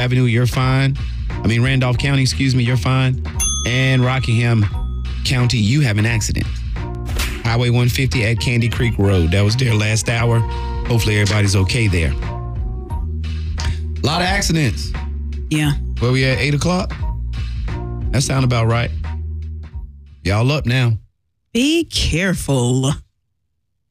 Avenue, you're fine. Randolph County, you're fine. And Rockingham County, you have an accident. Highway 150 at Candy Creek Road. That was there last hour. Hopefully everybody's okay there. A lot of accidents. Yeah. Where we at, 8 o'clock? That sound about right. Y'all up now. Be careful.